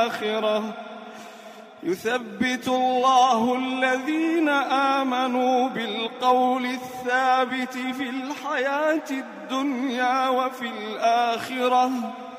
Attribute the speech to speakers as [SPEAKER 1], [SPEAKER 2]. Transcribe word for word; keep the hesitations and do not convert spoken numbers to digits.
[SPEAKER 1] الآخرة يثبت الله الذين آمنوا بالقول الثابت في الحياة الدنيا وفي الآخرة